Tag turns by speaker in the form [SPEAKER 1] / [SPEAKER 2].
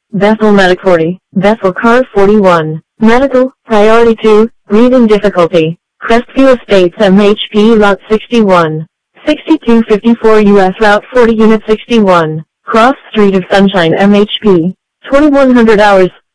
[SPEAKER 1] Bethel Medic 40, Bethel Car 41, Medical, Priority 2, Breathing Difficulty, Crestview Estates MHP Lot 61, 6254 US Route 40 Unit 61, Cross Street of Sunshine MHP, 2100 hours.